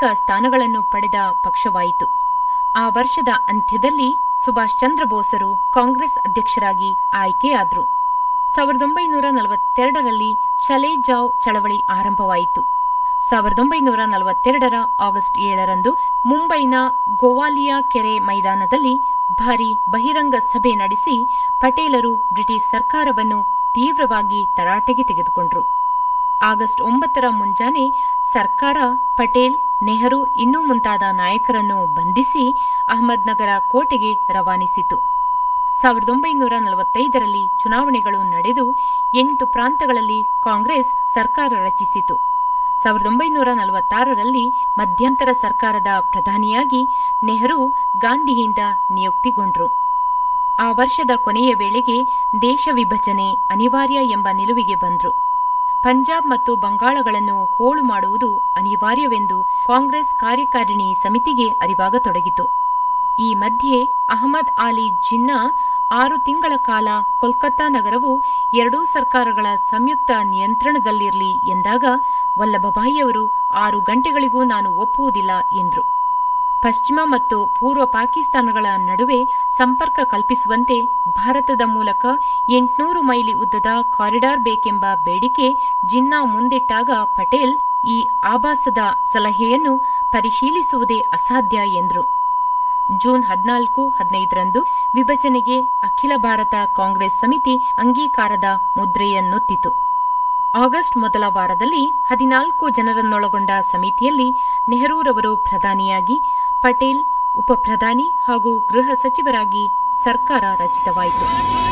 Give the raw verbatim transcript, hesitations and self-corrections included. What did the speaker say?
ಅಧಿಕ ಸ್ಥಾನಗಳನ್ನು ಪಡೆದ ಪಕ್ಷವಾಯಿತು. ಆ ವರ್ಷದ ಅಂತ್ಯದಲ್ಲಿ ಸುಭಾಷ್ ಚಂದ್ರ ಬೋಸರು ಕಾಂಗ್ರೆಸ್ ಅಧ್ಯಕ್ಷರಾಗಿ ಆಯ್ಕೆಯಾದರು. ಸಾವಿರದ ಒಂಬೈನೂರ ನಲವತ್ತೆರಡರಲ್ಲಿ ಚಲೇ ಜಾವ್ ಚಳವಳಿ ಆರಂಭವಾಯಿತು. ಸಾವಿರದ ಒಂಬೈನೂರ ನಲವತ್ತೆರಡರ ಆಗಸ್ಟ್ ಏಳರಂದು ಮುಂಬೈನ ಗೋವಾಲಿಯಾ ಕೆರೆ ಮೈದಾನದಲ್ಲಿ ಭಾರೀ ಬಹಿರಂಗ ಸಭೆ ನಡೆಸಿ ಪಟೇಲರು ಬ್ರಿಟಿಷ್ ಸರ್ಕಾರವನ್ನು ತೀವ್ರವಾಗಿ ತರಾಟೆಗೆ ತೆಗೆದುಕೊಂಡರು. ಆಗಸ್ಟ್ ಒಂಬತ್ತರ ಮುಂಜಾನೆ ಸರ್ಕಾರ ಪಟೇಲ್, ನೆಹರು ಇನ್ನೂ ಮುಂತಾದ ನಾಯಕರನ್ನು ಬಂಧಿಸಿ ಅಹಮದ್ನಗರ ಕೋಟೆಗೆ ರವಾನಿಸಿತು. ಸಾವಿರದ ಒಂಬೈನೂರ ನಲವತ್ತೈದರಲ್ಲಿ ಚುನಾವಣೆಗಳು ನಡೆದು ಎಂಟು ಪ್ರಾಂತಗಳಲ್ಲಿ ಕಾಂಗ್ರೆಸ್ ಸರ್ಕಾರ ರಚಿಸಿತು. ಸಾವಿರದ ಒಂಬೈನೂರ ನಲವತ್ತಾರರಲ್ಲಿ ಮಧ್ಯಂತರ ಸರ್ಕಾರದ ಪ್ರಧಾನಿಯಾಗಿ ನೆಹರು ಗಾಂಧಿಯಿಂದ ನಿಯುಕ್ತಿಗೊಂಡರು. ಆ ವರ್ಷದ ಕೊನೆಯ ವೇಳೆಗೆ ದೇಶ ವಿಭಜನೆ ಅನಿವಾರ್ಯ ಎಂಬ ನಿಲುವಿಗೆ ಬಂದರು. ಪಂಜಾಬ್ ಮತ್ತು ಬಂಗಾಳಗಳನ್ನು ಹೋಳು ಮಾಡುವುದು ಅನಿವಾರ್ಯವೆಂದು ಕಾಂಗ್ರೆಸ್ ಕಾರ್ಯಕಾರಿಣಿ ಸಮಿತಿಗೆ ಅರಿವಾಗತೊಡಗಿತು. ಈ ಮಧ್ಯೆ ಅಹಮದ್ ಅಲಿ ಜಿನ್ನಾ ಆರು ತಿಂಗಳ ಕಾಲ ಕೋಲ್ಕತ್ತಾ ನಗರವು ಎರಡೂ ಸರ್ಕಾರಗಳ ಸಂಯುಕ್ತ ನಿಯಂತ್ರಣದಲ್ಲಿರಲಿ ಎಂದಾಗ ವಲ್ಲಭಭಾಯಿಯವರು ಆರು ಗಂಟೆಗಳಿಗೂ ನಾನು ಒಪ್ಪುವುದಿಲ್ಲ ಎಂದರು. ಪಶ್ಚಿಮ ಮತ್ತು ಪೂರ್ವ ಪಾಕಿಸ್ತಾನಗಳ ನಡುವೆ ಸಂಪರ್ಕ ಕಲ್ಪಿಸುವಂತೆ ಭಾರತದ ಮೂಲಕ ಎಂಟುನೂರು ಮೈಲಿ ಉದ್ದದ ಕಾರಿಡಾರ್ ಬೇಕೆಂಬ ಬೇಡಿಕೆ ಜಿನ್ನಾ ಮುಂದಿಟ್ಟಾಗ ಪಟೇಲ್ ಈ ಆಭಾಸದ ಸಲಹೆಯನ್ನು ಪರಿಶೀಲಿಸುವುದೇ ಅಸಾಧ್ಯ ಎಂದರು. ಜೂನ್ ಹದಿನಾಲ್ಕು ಹದಿನೈದರಂದು ವಿಭಜನೆಗೆ ಅಖಿಲ ಭಾರತ ಕಾಂಗ್ರೆಸ್ ಸಮಿತಿ ಅಂಗೀಕಾರದ ಮುದ್ರೆಯನ್ನೊತ್ತಿತು. ಆಗಸ್ಟ್ ಮೊದಲ ವಾರದಲ್ಲಿ ಹದಿನಾಲ್ಕು ಜನರನ್ನೊಳಗೊಂಡ ಸಮಿತಿಯಲ್ಲಿ ನೆಹರೂರವರು ಪ್ರಧಾನಿಯಾಗಿ, ಪಟೇಲ್ ಉಪಪ್ರಧಾನಿ ಹಾಗೂ ಗೃಹ ಸಚಿವರಾಗಿ ಸರ್ಕಾರ ರಚಿತವಾಯಿತು.